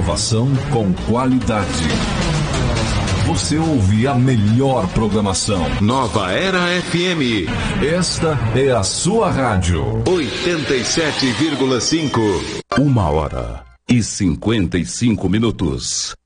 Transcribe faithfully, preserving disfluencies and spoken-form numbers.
Inovação com qualidade. Você ouve a melhor programação. Nova Era F M. Esta é a sua rádio. oitenta e sete vírgula cinco. Uma hora e cinquenta e cinco minutos.